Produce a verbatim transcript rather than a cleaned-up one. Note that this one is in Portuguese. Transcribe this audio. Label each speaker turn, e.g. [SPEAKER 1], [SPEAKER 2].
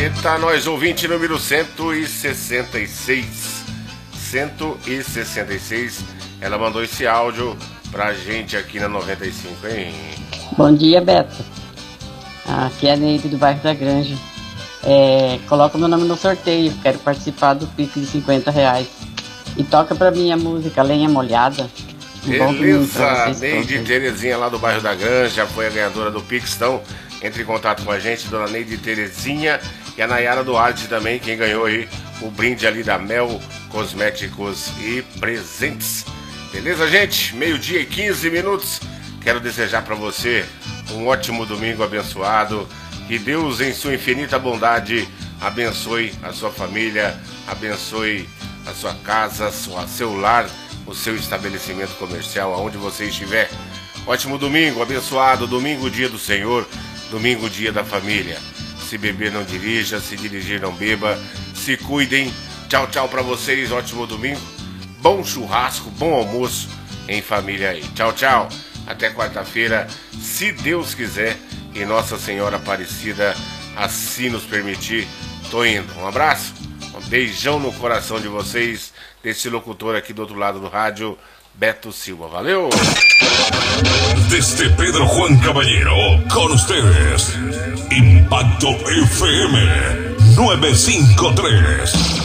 [SPEAKER 1] Eita, nós, ouvinte número cento e sessenta e seis. cento e sessenta e seis. Ela mandou esse áudio pra gente aqui na noventa e cinco, hein?
[SPEAKER 2] Bom dia, Beto. Aqui é a Neide do bairro da Granja. É, coloca meu nome no sorteio, quero participar do Pix de cinquenta reais. E toca pra mim a música Lenha Molhada. Um
[SPEAKER 1] Beleza, Neide Terezinha lá do bairro da Granja foi a ganhadora do Pix. Então, entre em contato com a gente, dona Neide Terezinha e a Nayara Duarte também, quem ganhou aí o brinde ali da Mel Cosméticos e Presentes. Beleza, gente? Meio-dia e quinze minutos. Quero desejar pra você um ótimo domingo abençoado. Que Deus, em sua infinita bondade, abençoe a sua família, abençoe a sua casa, o seu lar, o seu estabelecimento comercial, aonde você estiver. Ótimo domingo, abençoado, domingo, dia do Senhor, domingo, dia da família. Se beber, não dirija, se dirigir, não beba, se cuidem. Tchau, tchau pra vocês, ótimo domingo, bom churrasco, bom almoço em família aí. Tchau, tchau, até quarta-feira, se Deus quiser e Nossa Senhora Aparecida assim nos permitir. Tô indo, um abraço, um beijão no coração de vocês, desse locutor aqui do outro lado do rádio, Beto Silva. Valeu!
[SPEAKER 3] Desde Pedro Juan Caballero, con ustedes, Impacto F M novecientos cincuenta y tres.